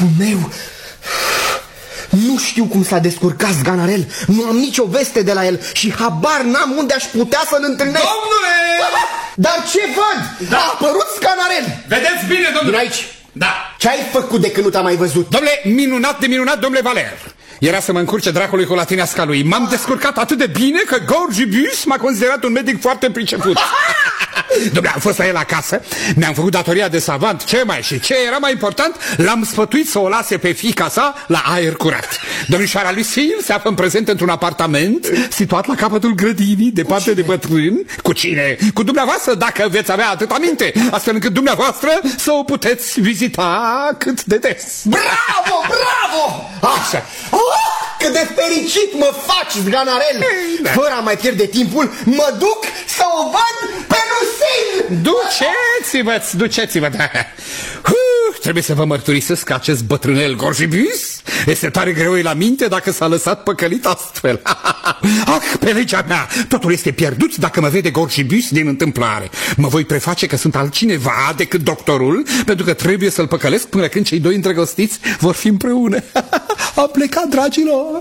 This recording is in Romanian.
Capul meu... Nu știu cum s-a descurcat Zganarel, nu am nicio veste de la el și habar n-am unde aș putea să-l întâlnesc. Domnule! Dar ce văd? Da. A apărut Zganarel! Vedeți bine, domnule! Vin aici! Da! Ce-ai făcut de când nu te-am mai văzut? Domnule, minunat de minunat, domnule Valer! Era să mă încurce dracului cu latineasca lui. M-am descurcat atât de bine că Gorgibius m-a considerat un medic foarte priceput. Dom'le, am fost la el acasă, mi-am făcut datoria de savant, ce mai și ce era mai important, l-am sfătuit să o lase pe fiica sa la aer curat. Domnișoara Lucille se află în prezent într-un apartament situat la capătul grădinii, departe de bătrân. Cu cine? Cu dumneavoastră, dacă veți avea atâta minte, astfel încât dumneavoastră să o puteți vizita cât de des. Bravo, bravo! Așa! Cât de fericit mă faci, Zganarel! Fără a mai pierde timpul, mă duc să o văd pe Lucille! Duceți-vă, duceți-vă, da. Trebuie să vă mărturisesc că acest bătrânel Gorgibius este tare greu la minte dacă s-a lăsat păcălit astfel. Ah, pe legea mea, totul este pierdut dacă mă vede Gorgibius din întâmplare. Mă voi preface că sunt altcineva decât doctorul, pentru că trebuie să-l păcălesc până când cei doi îndrăgostiți vor fi împreună. Am plecat, dragilor!